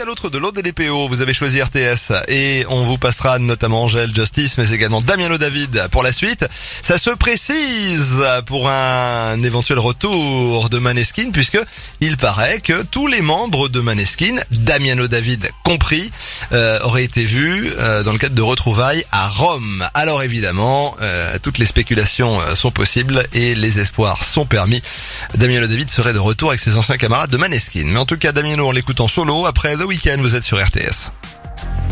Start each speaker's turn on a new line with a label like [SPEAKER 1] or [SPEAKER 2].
[SPEAKER 1] l'autre de l'autre des DPO, vous avez choisi RTS et on vous passera notamment Angèle, Justice, mais également Damiano David pour la suite. Ça se précise pour un éventuel retour de Maneskin, puisque il paraît que tous les membres de Maneskin, Damiano David compris, auraient été vus dans le cadre de retrouvailles à Rome. Alors évidemment, toutes les spéculations sont possibles et les espoirs sont permis. Damiano David serait de retour avec ses anciens camarades de Maneskin. Mais en tout cas, Damiano, on l'écoute en solo. Après The Weeknd, vous êtes sur RTS.